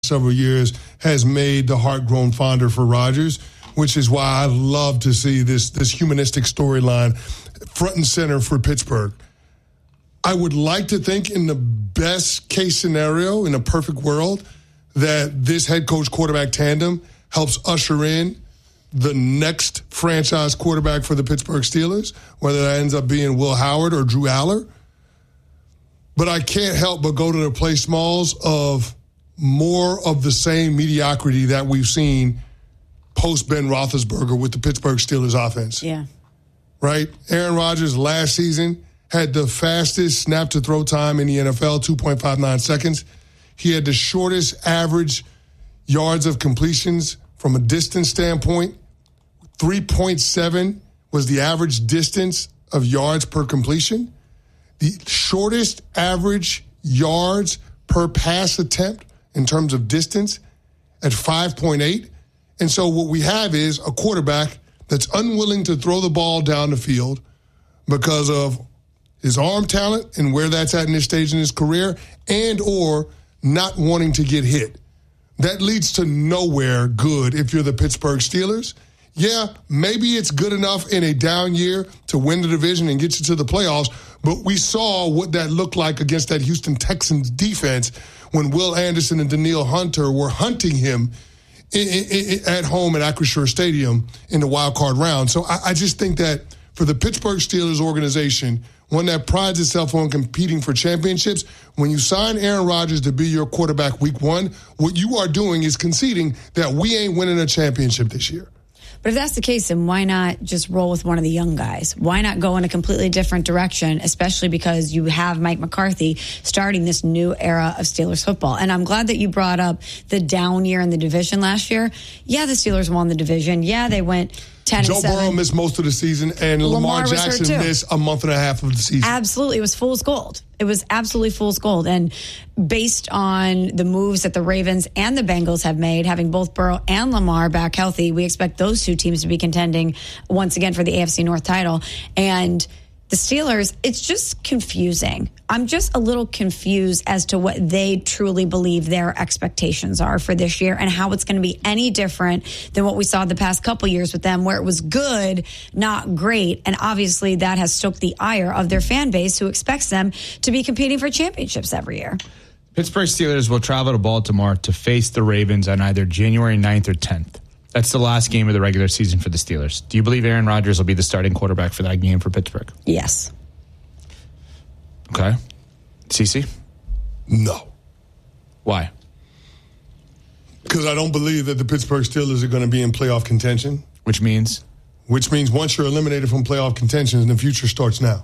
several years has made the heart grown fonder for Rodgers, which is why I love to see this humanistic storyline front and center for Pittsburgh. I would like to think in the best case scenario, in a perfect world, that this head coach quarterback tandem helps usher in the next franchise quarterback for the Pittsburgh Steelers, whether that ends up being Will Howard or Drew Aller. But I can't help but go to the play smalls of more of the same mediocrity that we've seen post Ben Roethlisberger with the Pittsburgh Steelers offense. Yeah. Right? Aaron Rodgers last season had the fastest snap-to-throw time in the NFL, 2.59 seconds. He had the shortest average yards of completions from a distance standpoint. 3.7 was the average distance of yards per completion. The shortest average yards per pass attempt in terms of distance at 5.8. And so what we have is a quarterback that's unwilling to throw the ball down the field because of his arm talent and where that's at in this stage in his career, and or not wanting to get hit. That leads to nowhere good if you're the Pittsburgh Steelers. Yeah, maybe it's good enough in a down year to win the division and get you to the playoffs, but we saw what that looked like against that Houston Texans defense when Will Anderson and Danielle Hunter were hunting him at home at Acrisure Stadium in the wild card round. So I just think that for the Pittsburgh Steelers organization, one that prides itself on competing for championships, when you sign Aaron Rodgers to be your quarterback week one, what you are doing is conceding that we ain't winning a championship this year. But if that's the case, then why not just roll with one of the young guys? Why not go in a completely different direction, especially because you have Mike McCarthy starting this new era of Steelers football? And I'm glad that you brought up the down year in the division last year. Yeah, the Steelers won the division. Yeah, they went 10-7. Joe Burrow missed most of the season, and Lamar Jackson missed a month and a half of the season. Absolutely. It was fool's gold. It was absolutely fool's gold. And based on the moves that the Ravens and the Bengals have made, having both Burrow and Lamar back healthy, we expect those two teams to be contending once again for the AFC North title. And the Steelers, it's just confusing. I'm just a little confused as to what they truly believe their expectations are for this year and how it's going to be any different than what we saw the past couple years with them, where it was good, not great. And obviously that has stoked the ire of their fan base, who expects them to be competing for championships every year. Pittsburgh Steelers will travel to Baltimore to face the Ravens on either January 9th or 10th. That's the last game of the regular season for the Steelers. Do you believe Aaron Rodgers will be the starting quarterback for that game for Pittsburgh? Yes. Okay. CeCe? No. Why? Because I don't believe that the Pittsburgh Steelers are going to be in playoff contention. Which means? Which means once you're eliminated from playoff contention, the future starts now.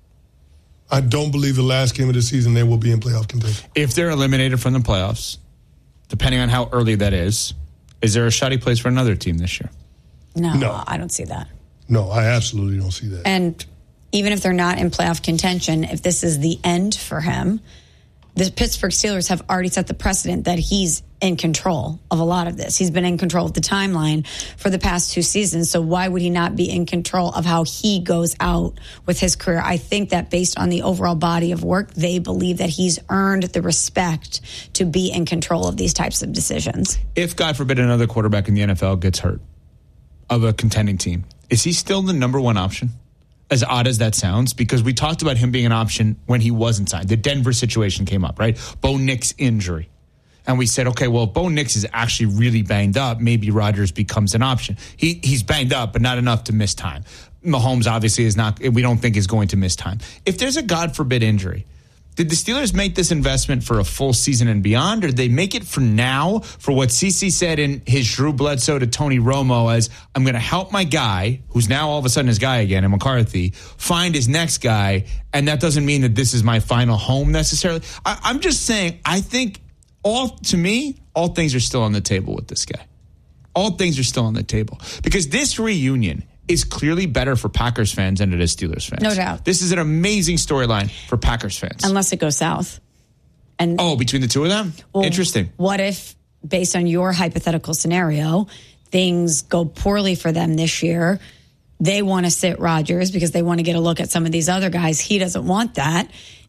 I don't believe the last game of the season they will be in playoff contention. If they're eliminated from the playoffs, depending on how early that is there a shot he plays for another team this year? No, I don't see that. No, I absolutely don't see that. And even if they're not in playoff contention, if this is the end for him, the Pittsburgh Steelers have already set the precedent that he's in control of a lot of this. He's been in control of the timeline for the past 2 seasons. So why would he not be in control of how he goes out with his career? I think that based on the overall body of work, they believe that he's earned the respect to be in control of these types of decisions. If, God forbid, another quarterback in the NFL gets hurt of a contending team, is he still the number one option? As odd as that sounds, because we talked about him being an option when he wasn't signed. The Denver situation came up, right? Bo Nix injury. And we said, okay, well, if Bo Nix is actually really banged up, maybe Rodgers becomes an option. He's banged up, but not enough to miss time. Mahomes obviously is not, we don't think is going to miss time. If there's a God forbid injury, did the Steelers make this investment for a full season and beyond, or did they make it for now, for what CeCe said in his Drew Bledsoe to Tony Romo as, I'm going to help my guy, who's now all of a sudden his guy again, and McCarthy, find his next guy, and that doesn't mean that this is my final home necessarily. I'm just saying, I think all things are still on the table with this guy. All things are still on the table. Because this reunion is clearly better for Packers fans than it is Steelers fans. No doubt. This is an amazing storyline for Packers fans. Unless it goes south. And between the two of them? Well, interesting. What if, based on your hypothetical scenario, things go poorly for them this year? They want to sit Rodgers because they want to get a look at some of these other guys. He doesn't want that.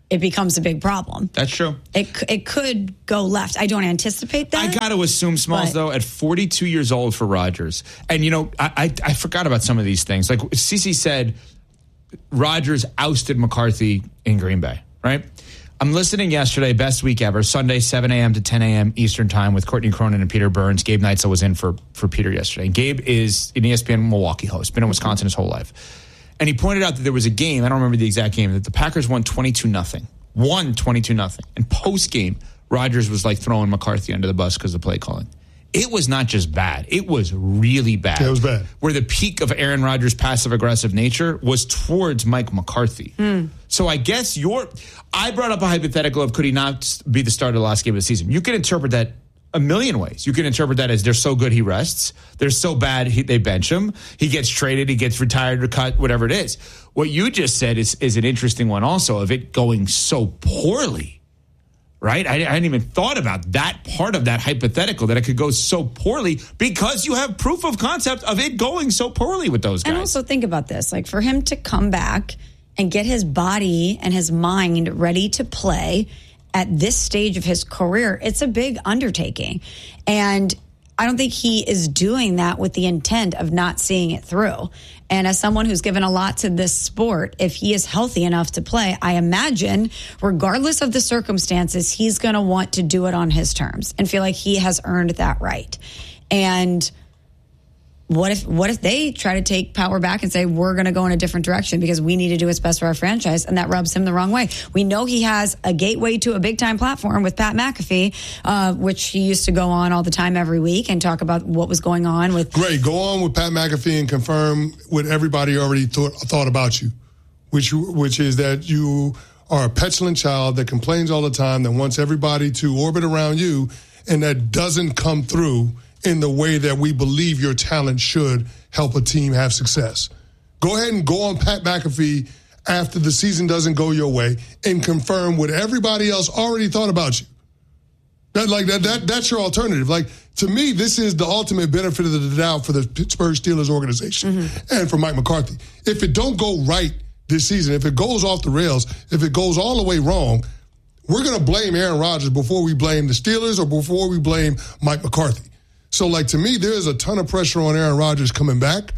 it becomes a big problem. That's true. It could go left. I don't anticipate that. I got to assume, Smalls, though, at 42 years old for Rodgers. And, I forgot about some of these things. Like Cece said, Rodgers ousted McCarthy in Green Bay, right? I'm listening yesterday, best week ever, Sunday, 7 a.m. to 10 a.m. Eastern time with Courtney Cronin and Peter Burns. Gabe Neitzel was in for Peter yesterday. Gabe is an ESPN Milwaukee host, been in Wisconsin his whole life. And he pointed out that there was a game, I don't remember the exact game, that the Packers won 22-0. Won 22-0. And post-game, Rodgers was like throwing McCarthy under the bus because of play calling. It was not just bad. It was really bad. It was bad. Where the peak of Aaron Rodgers' passive-aggressive nature was towards Mike McCarthy. So I guess I brought up a hypothetical of could he not be the starter of the last game of the season. You can interpret that a million ways. You can interpret that as they're so good he rests. They're so bad they bench him. He gets traded. He gets retired or cut, whatever it is. What you just said is an interesting one also of it going so poorly, right? I hadn't even thought about that part of that hypothetical, that it could go so poorly because you have proof of concept of it going so poorly with those guys. And also think about this, like for him to come back and get his body and his mind ready to play at this stage of his career, it's a big undertaking. And I don't think he is doing that with the intent of not seeing it through. And as someone who's given a lot to this sport, if he is healthy enough to play, I imagine, regardless of the circumstances, he's going to want to do it on his terms and feel like he has earned that right. And what if they try to take power back and say, we're going to go in a different direction because we need to do what's best for our franchise, and that rubs him the wrong way? We know he has a gateway to a big-time platform with Pat McAfee, which he used to go on all the time every week and talk about what was going on with... Great. Go on with Pat McAfee and confirm what everybody already thought about you, which is that you are a petulant child that complains all the time, that wants everybody to orbit around you, and that doesn't come through in the way that we believe your talent should help a team have success. Go ahead and go on Pat McAfee after the season doesn't go your way and confirm what everybody else already thought about you. That's your alternative. Like, to me, this is the ultimate benefit of the doubt for the Pittsburgh Steelers organization and for Mike McCarthy. If it don't go right this season, if it goes off the rails, if it goes all the way wrong, we're going to blame Aaron Rodgers before we blame the Steelers or before we blame Mike McCarthy. So, to me, there's a ton of pressure on Aaron Rodgers coming back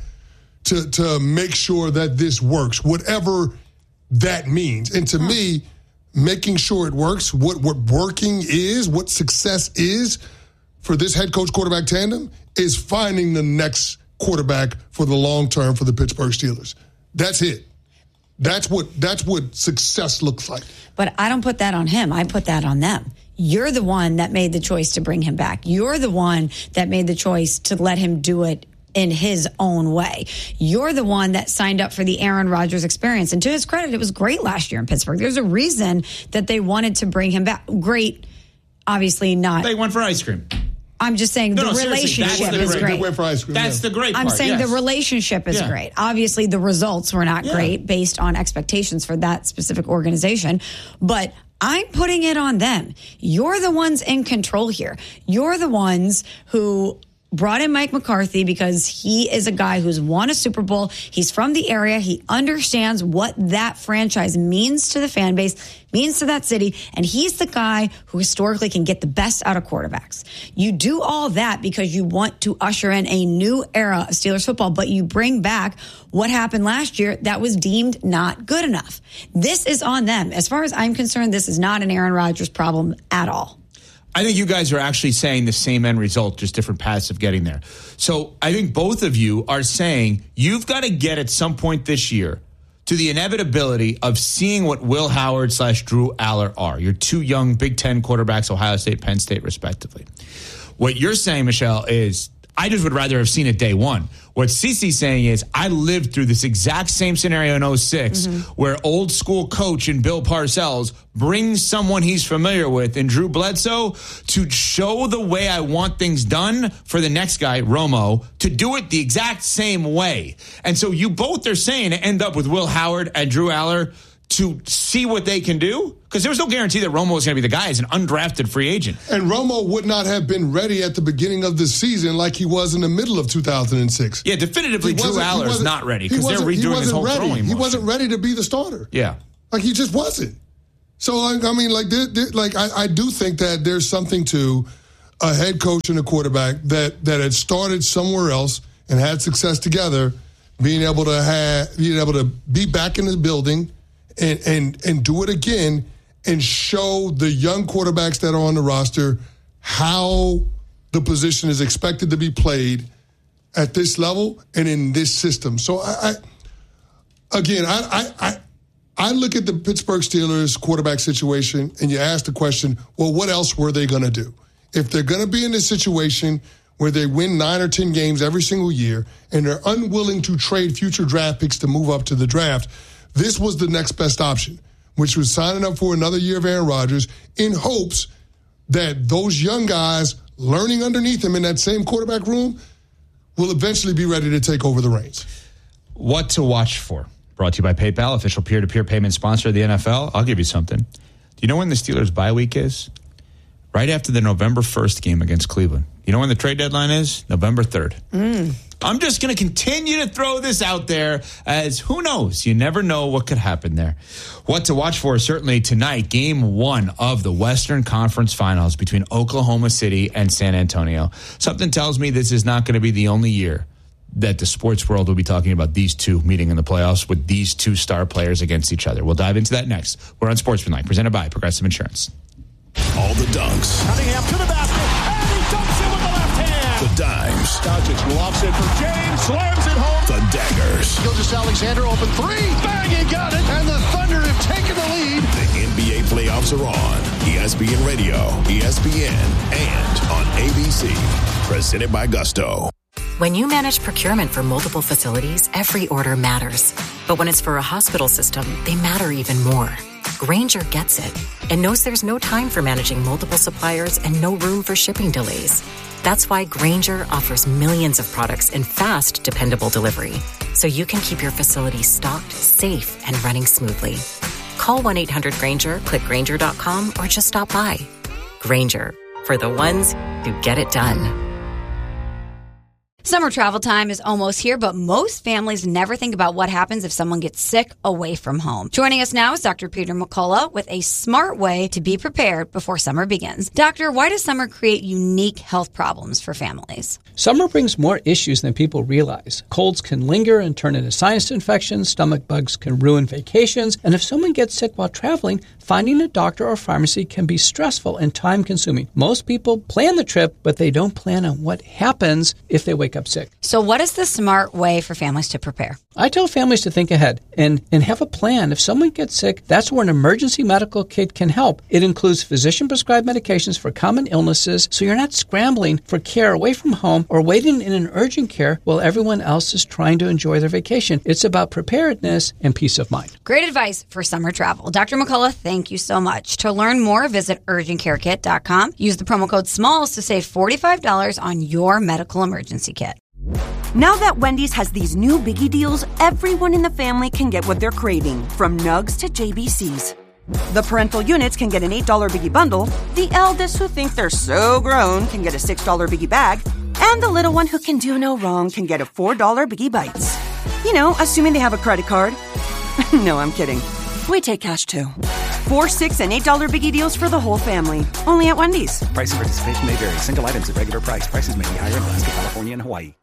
to make sure that this works, whatever that means. And to me, making sure it works, what working is, what success is for this head coach quarterback tandem is finding the next quarterback for the long term for the Pittsburgh Steelers. That's it. That's what success looks like. But I don't put that on him. I put that on them. You're the one that made the choice to bring him back. You're the one that made the choice to let him do it in his own way. You're the one that signed up for the Aaron Rodgers experience. And to his credit, it was great last year in Pittsburgh. There's a reason that they wanted to bring him back. Great, obviously not. They went for ice cream. I'm just saying the relationship is great. They went for ice cream. That's the great part. I'm saying the relationship is great. Obviously, the results were not great based on expectations for that specific organization. But I'm putting it on them. You're the ones in control here. You're the ones who brought in Mike McCarthy because he is a guy who's won a Super Bowl. He's from the area. He understands what that franchise means to the fan base, means to that city, and he's the guy who historically can get the best out of quarterbacks. You do all that because you want to usher in a new era of Steelers football, but you bring back what happened last year that was deemed not good enough. This is on them. As far as I'm concerned, this is not an Aaron Rodgers problem at all. I think you guys are actually saying the same end result, just different paths of getting there. So I think both of you are saying you've got to get at some point this year to the inevitability of seeing what Will Howard / Drew Aller are. Your two young Big Ten quarterbacks, Ohio State, Penn State, respectively. What you're saying, Michelle, is I just would rather have seen it day one. What Cece's saying is I lived through this exact same scenario in 2006 where old school coach in Bill Parcells brings someone he's familiar with in Drew Bledsoe to show the way I want things done for the next guy, Romo, to do it the exact same way. And so you both are saying to end up with Will Howard and Drew Aller to see what they can do? Because there was no guarantee that Romo was going to be the guy as an undrafted free agent. And Romo would not have been ready at the beginning of the season like he was in the middle of 2006. Yeah, definitively Drew Aller is not ready because they're redoing his whole throwing motion. He wasn't ready to be the starter. Yeah. Like, he just wasn't. So, I do think that there's something to a head coach and a quarterback that had started somewhere else and had success together, being able to be back in the building and do it again and show the young quarterbacks that are on the roster how the position is expected to be played at this level and in this system. So I look at the Pittsburgh Steelers quarterback situation and you ask the question, well, what else were they going to do? If they're going to be in this situation where they win 9 or 10 games every single year and they're unwilling to trade future draft picks to move up to the draft, this was the next best option, which was signing up for another year of Aaron Rodgers in hopes that those young guys learning underneath him in that same quarterback room will eventually be ready to take over the reins. What to watch for? Brought to you by PayPal, official peer-to-peer payment sponsor of the NFL. I'll give you something. Do you know when the Steelers' bye week is? Right after the November 1st game against Cleveland. You know when the trade deadline is? November 3rd. I'm just going to continue to throw this out there as who knows? You never know what could happen there. What to watch for certainly tonight, game 1 of the Western Conference Finals between Oklahoma City and San Antonio. Something tells me this is not going to be the only year that the sports world will be talking about these two meeting in the playoffs with these two star players against each other. We'll dive into that next. We're on Sportsmanlike, presented by Progressive Insurance. All the dunks. Cunningham to the basket, and he dunks it with the left hand. The dimes. Doncic lofts it for James, slams it home. The daggers. Gilgeous-Alexander open three, bang, he got it, and the Thunder have taken the lead. The NBA playoffs are on ESPN Radio, ESPN, and on ABC. Presented by Gusto. When you manage procurement for multiple facilities, every order matters. But when it's for a hospital system, they matter even more. Grainger gets it and knows there's no time for managing multiple suppliers and no room for shipping delays. That's why Grainger offers millions of products in fast, dependable delivery, so you can keep your facility stocked, safe, and running smoothly. Call 1-800-GRAINGER, click Grainger.com, or just stop by. Grainger, for the ones who get it done. Summer travel time is almost here, but most families never think about what happens if someone gets sick away from home. Joining us now is Dr. Peter McCullough with a smart way to be prepared before summer begins. Doctor, why does summer create unique health problems for families? Summer brings more issues than people realize. Colds can linger and turn into sinus infections, stomach bugs can ruin vacations, and if someone gets sick while traveling, finding a doctor or pharmacy can be stressful and time-consuming. Most people plan the trip, but they don't plan on what happens if they wake up sick. So what is the smart way for families to prepare? I tell families to think ahead and have a plan. If someone gets sick, that's where an emergency medical kit can help. It includes physician-prescribed medications for common illnesses, so you're not scrambling for care away from home or waiting in an urgent care while everyone else is trying to enjoy their vacation. It's about preparedness and peace of mind. Great advice for summer travel. Dr. McCullough, thank you so much. To learn more, visit UrgentCareKit.com. Use the promo code SMALLS to save $45 on your medical emergency kit. Now that Wendy's has these new Biggie deals, everyone in the family can get what they're craving, from Nugs to JBCs. The parental units can get an $8 Biggie bundle, the eldest who think they're so grown can get a $6 Biggie bag, and the little one who can do no wrong can get a $4 Biggie Bites. You know, assuming they have a credit card. No, I'm kidding. We take cash too. 4, $6, and $8 Biggie deals for the whole family. Only at Wendy's. Price and participation may vary. Single items at regular price. Prices may be higher in Alaska, California, and Hawaii.